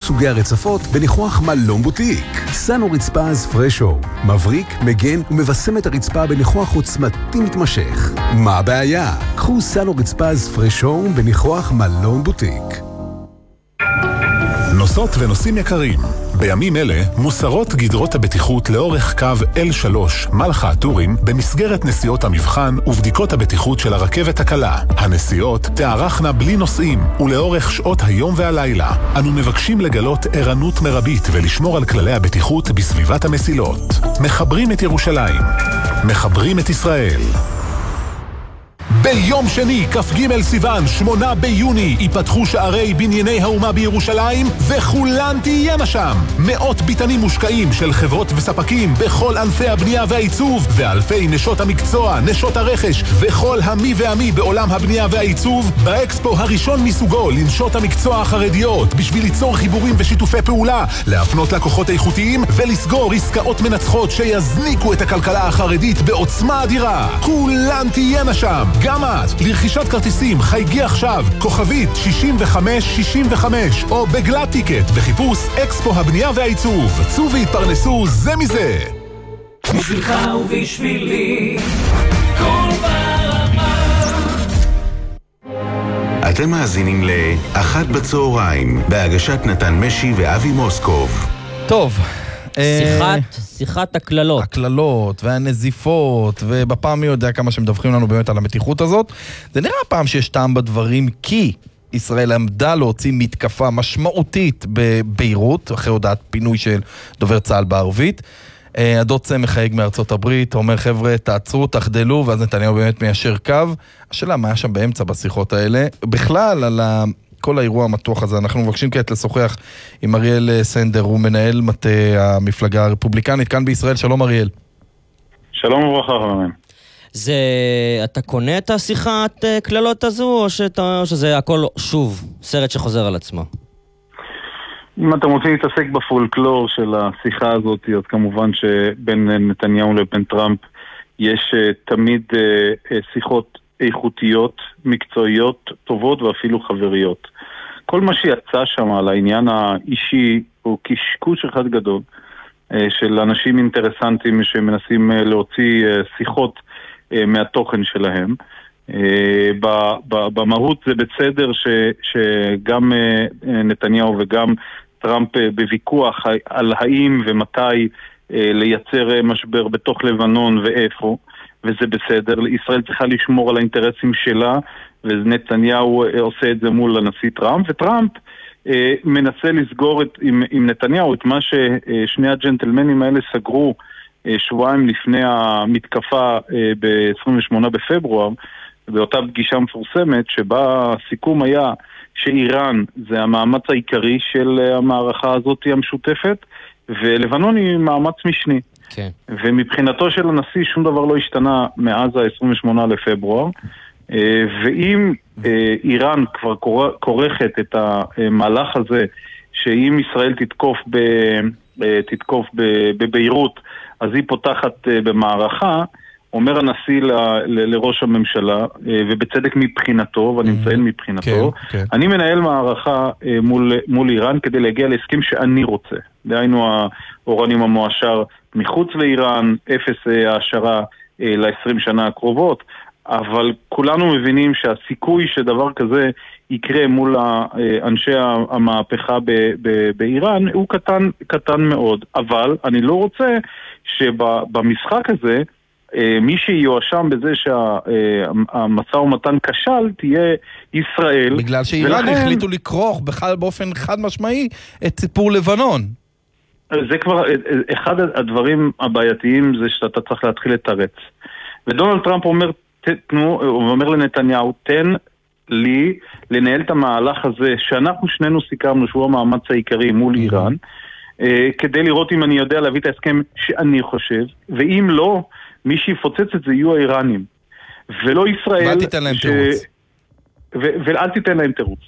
סוגי הרצפות בניחוח מלון בוטיק. סנו רצפז פרשו, מבריק, מגן ומבשם את הרצפה בניחוח עוצמתי מתמשך. מה הבעיה? קחו סנו רצפז פרשו בניחוח מלון בוטיק. נוסעות ונוסעים יקרים, בימים אלה מוסרות גדרות הבטיחות לאורך קו L3 מלחה הטורים במסגרת נסיעות המבחן ובדיקות הבטיחות של הרכבת הקלה. הנסיעות תארכנה בלי נוסעים ולאורך שעות היום והלילה. אנו מבקשים לגלות ערנות מרבית ולשמור על כללי הבטיחות בסביבת המסילות. מחברים את ירושלים, מחברים את ישראל. ביום שני, כ"ג סיוון, 8 ביוני, ייפתחו שערי בנייני האומה בירושלים, וכולן תהיינה שם. מאות ביטנים מושקעים של חברות וספקים בכל ענפי הבנייה והעיצוב, ואלפי נשות המקצוע, נשות הרכש, וכל המי והמי בעולם הבנייה והעיצוב, באקספו הראשון מסוגו לנשות המקצוע החרדיות, בשביל ליצור חיבורים ושיתופי פעולה, להפנות לקוחות איכותיים, ולסגור עסקאות מנצחות שיזניקו את הכלכלה החרדית בעוצמה אדירה. כולן תהיינה שם. גם את, לרכישת כרטיסים, חייגי עכשיו, כוכבית 6565, או בגלת טיקט, בחיפוש אקספו הבנייה והעיצוב. צאו והתפרנסו זה מזה. בשבילך ובשבילי, כל ברמה. אתם מאזינים לאחת בצהריים, בהגשת נתן משי ואבי מוסקוב. טוב. שיחת הכללות. הכללות והנזיפות, ובפעם מי יודע כמה שמדווחים לנו באמת על המתיחות הזאת. זה נראה פעם שיש טעם בדברים, כי ישראל עמדה להוציא מתקפה משמעותית בביירות, אחרי הודעת פינוי של דובר צה"ל בערבית. הדוד סמך חייג מארצות הברית, אומר חבר'ה תעצרו, תחדלו, ואז נתניהו באמת מיישר קו. השאלה מה היה שם באמצע בשיחות האלה, בכלל על כל האירוע המתוח הזה. אנחנו מבקשים כעת לשוחח עם אריאל סנדר, הוא מנהל מטה המפלגה הרפובליקנית כאן בישראל. שלום אריאל. שלום וברכה. זה, אתה קונה את השיחת כללות הזו, או שזה הכל שוב סרט שחוזר על עצמו? אם אתם רוצים להתעסק בפולקלור של השיחה הזאת, אז כמובן שבין נתניהו לבין טראמפ יש תמיד שיחות איכותיות, מקצועיות, טובות ואפילו חבריות. כל מה שיצא שם על העניין האישי הוא קשקוש אחד גדול של אנשים אינטרסנטים שמנסים להוציא שיחות מהתוכן שלהם. במהות זה בסדר שגם נתניהו וגם טראמפ בוויכוח על האם ומתי לייצר משבר בתוך לבנון ואיפה, וזה בסדר. ישראל צריכה לשמור על האינטרסים שלה, ונתניהו עושה את זה מול הנשיא טראמפ, וטראמפ מנסה לסגור עם נתניהו את מה ששני הג'נטלמנים האלה סגרו שבועיים לפני המתקפה ב-28 בפברואר, באותה פגישה מפורסמת, שבה הסיכום היה שאיראן זה המאמץ העיקרי של המערכה הזאת המשותפת, ולבנון היא מאמץ משני. כן. ומבחינתו של הנשיא שום דבר לא השתנה מאז ה-28 לפברואר, ואם איראן כבר כורכת את המהלך הזה, שאם ישראל תתקוף בביירות, אז היא פותחת במערכה, אומר הנשיא לראש הממשלה, ובצדק מבחינתו, ואני מציין מבחינתו, כן. אני מנהל מערכה מול איראן כדי להגיע להסכם שאני רוצה. דהיינו האורניום המועשר מחוץ לאיראן, אפס העשרה ל-20 שנה הקרובות, אבל כולנו מבינים שהסיכוי שדבר כזה יקרה מול אנשי המהפכה באיראן הוא קטן מאוד. אבל אני לא רוצה שבמשחק הזה מי שיואשם בזה שהמשא ומתן כשל תהיה ישראל. בגלל שאיראן החליטו לקרוח בכלל באופן חד משמעי את סיפור לבנון. זה כבר, אחד הדברים הבעייתיים זה שאתה צריך להתחיל לתרץ. ודונלד טראמפ אומר לנתניהו, תן לי לנהל את המהלך הזה שאנחנו שנינו סיכמנו שהוא המאמץ העיקרי מול איראן, כדי לראות אם אני יודע להביא את ההסכם שאני חושב, ואם לא, מי שיפוצץ את זה יהיו האיראנים, ולא ישראל. ואל תיתן להם תירוץ. ואל תיתן להם תירוץ.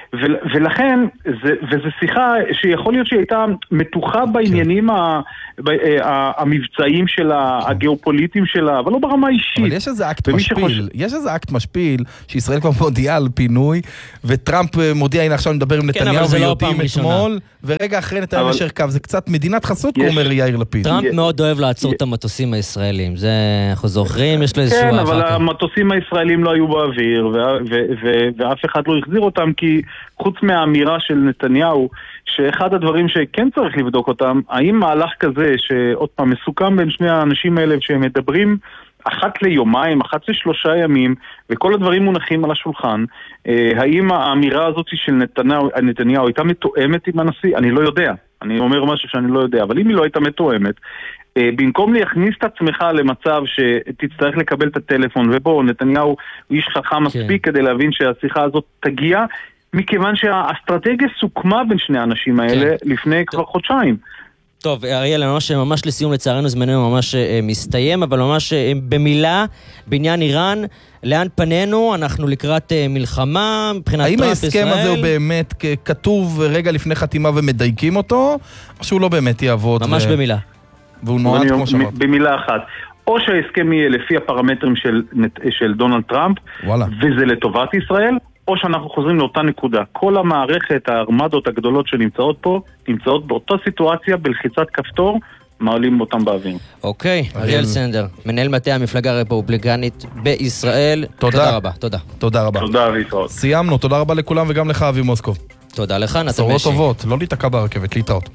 ולכן, וזו שיחה שיכול להיות שהיא הייתה מתוחה בעניינים המבצעיים שלה, הגיאופוליטיים שלה, אבל לא ברמה אישית. אבל יש איזה אקט משפיל, שישראל כבר מודיעה על פינוי, וטראמפ מודיע, הנה עכשיו נדבר עם נתניהו ויודעים אתמול, ורגע אחרי נתניהו ישר קו, זה קצת מדינת חסות, אומר יאיר לפיד. טראמפ מאוד אוהב לעצור את המטוסים הישראלים, זה אנחנו זוכרים, יש לו איזשהו... כן, אבל המטוסים הישראלים לא היו באוויר, ואף אחד לא החזיר אותם, כי חוץ מהאמירה של נתניהו, שאחד הדברים שכן צריך לבדוק אותם, האם מהלך כזה, שעוד פעם מסוכם בין שני האנשים האלה, שהם מדברים אחת ליומיים, אחת לשלושה ימים, וכל הדברים מונחים על השולחן, האם האמירה הזאת של נתניהו הייתה מתואמת עם הנשיא? אני לא יודע. אני אומר משהו שאני לא יודע, אבל אם היא לא הייתה מתואמת, במקום להכניס את עצמך למצב שתצטרך לקבל את הטלפון, ובו נתניהו איש חכם מספיק כדי להבין שהשיחה הזאת תגיע, מכיוון שהאסטרטגיה סוכמה בין שני האנשים האלה לפני כבר חודשיים. טוב, אריאל, ממש לסיום לצערנו זמננו ממש מסתיים, אבל ממש במילה, בעניין איראן, לאן פנינו? אנחנו לקראת מלחמה, מבחינת טראמפ ישראל. האם ההסכם הזה הוא באמת כתוב רגע לפני חתימה ומדייקים אותו, או שהוא לא באמת יעבוד? ממש במילה. והוא נועד כמו שאמרת. במילה אחת. או שההסכם יהיה לפי הפרמטרים של דונלד טראמפ, וזה לטובת ישראל, או שאנחנו חוזרים לאותה נקודה. כל המערכת, הארמדות הגדולות שנמצאות פה, נמצאות באותה סיטואציה, בלחיצת כפתור, מעלים אותם באוויר. אוקיי, אריאל סנדר, מנהל מטה המפלגה הרפובליקנית בישראל. תודה רבה, תודה. תודה רבה. תודה להתראות. סיימנו, תודה רבה לכולם וגם לך אבי מוסקוב. תודה לך, נתן משי. בשורות טובות, לא להתעקע ברכבת, להתראות.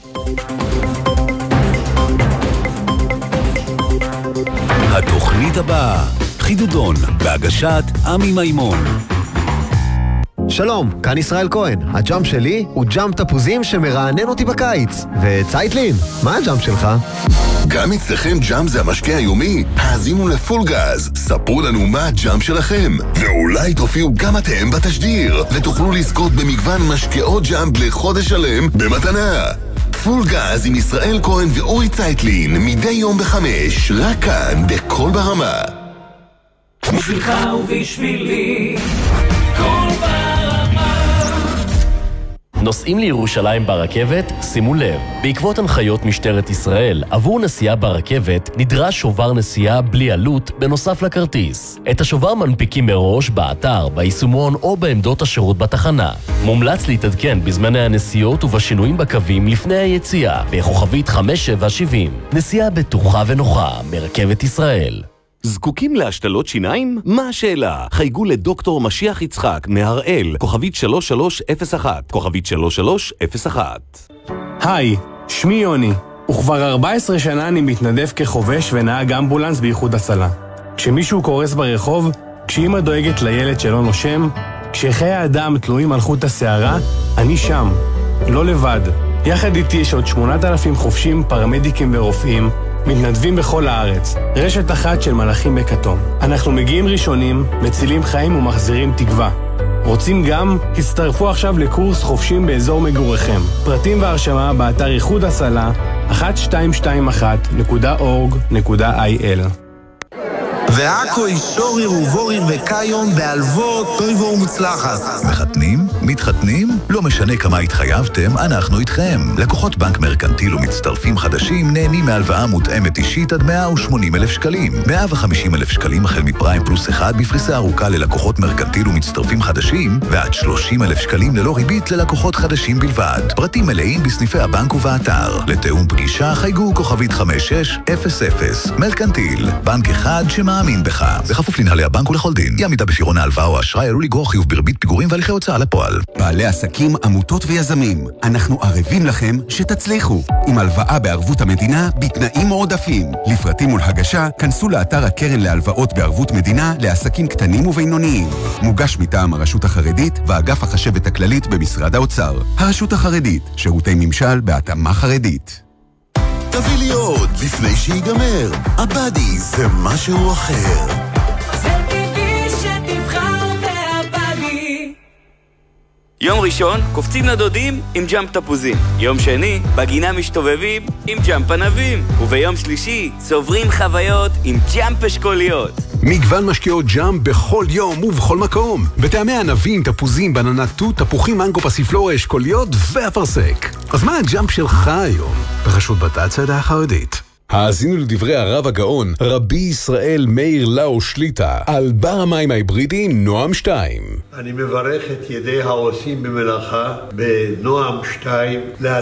התוכנית הבאה, חידודון, בהגשת עמי מימון. שלום, כאן ישראל כהן. הג'אמפ שלי הוא ג'אמפ תפוזים שמרענן אותי בקיץ. וצייטלין, מה הג'אמפ שלך? גם אצלכם ג'אמפ זה המשקה היומי? האזינו לפול גז. ספרו לנו מה הג'אמפ שלכם. ואולי תופיעו גם אתם בתשדיר, ותוכלו לזכות במגוון משקאות ג'אמפ לחודש שלם במתנה. פול גז עם ישראל כהן ואורי צייטלין, מדי יום ב5, רק כאן, בכל ברמה. בשבילך ובשבילי, כל ברמה. נוסעים לירושלים ברכבת? שימו לב, בעקבות הנחיות משטרת ישראל, עבור נסיעה ברכבת נדרש שובר נסיעה בלי עלות בנוסף לכרטיס. את השובר מנפיקים מראש באתר, ביישומון או בעמדות השירות בתחנה. מומלץ להתעדכן בזמני הנסיעות ובשינויים בקווים לפני היציאה, בכוכבית 5770. נסיעה בטוחה ונוחה מרכבת ישראל. זקוקים להשתלות שיניים? מה השאלה? חייגו לדוקטור משיח יצחק מהראל, כוכבית 3301, כוכבית 3301. היי, שמי יוני, וכבר 14 שנה אני מתנדב כחובש ונהג אמבולנס באיחוד הצלה. כשמישהו קורס ברחוב, כשאמא דואגת לילד שלא נושם, כשחיי האדם תלויים על חוט השערה, אני שם, לא לבד. יחד איתי יש עוד 8,000 חובשים, פרמדיקים ורופאים, מתנדבים בכל הארץ, רשת אחת של מלאכים בכתום. אנחנו מגיעים ראשונים, מצילים חיים ומחזירים תקווה. רוצים גם? הצטרפו עכשיו לקורס חופשים באזור מגוריכם. פרטים והרשמה באתר איחוד הצלה 1221.org.il. ועכו אישוריר ובוריר וקיום בהלוות טויבו ומוצלחת. מחתנים? מתחתנים? לא משנה כמה התחייבתם, אנחנו איתכם. לקוחות בנק מרקנטיל ומצטרפים חדשים נהנים מהלוואה מותאמת אישית עד 180,000 שקלים. 150,000 שקלים החל מפריים פלוס 1 בפריסה ארוכה ללקוחות מרקנטיל ומצטרפים חדשים, ועד 30,000 שקלים ללא ריבית ללקוחות חדשים בלבד. פרטים מלאים בסניפי הבנק ובאתר. לתאום פגישה חייגו כוכבית 5600. מרקנטיל, בנק אחד מאמין בך. בכפוף לנהלי הבנק ולכל דין. אי עמידה בפירעון ההלוואה או האשראי עלול לגרור חיוב בריבית פיגורים והליכי הוצאה לפועל. בעלי עסקים, עמותות ויזמים, אנחנו ערבים לכם שתצליחו. עם הלוואה בערבות המדינה בתנאים מועדפים. לפרטים ולהגשה, כנסו לאתר הקרן להלוואות בערבות מדינה לעסקים קטנים ובינוניים. מוגש מטעם הרשות החרדית ואגף החשבת הכללית במשרד האוצר. הרשות החרדית, שירותי ממשל בהתאמה חרדית. תביא לי עוד לפני שיגמר. הבאדי זה משהו אחר. זה טבעי שתבחר בהבאדי. יום ראשון, קופצים לדודים עם ג'אמפ תפוזים. יום שני, בגינה משתובבים עם ג'אמפ ענבים. וביום שלישי, צוברים חוויות עם ג'אמפ אשכוליות. מגוון משקיעות ג'אמפ בכל יום ובכל מקום. בטעמי ענבים, תפוזים, בננה תות, תפוחים, מנגו, פסיפלורה, אשכוליות ואפרסק. אז מה הג'אמפ שלך היום? ברשות בתת צעדה החרדית. האזינו לדברי הרב הגאון, רבי ישראל מאיר לאו שליטה, על בר המים ההיברידי נועם 2. אני מברך את ידי העושים במלאכה בנועם 2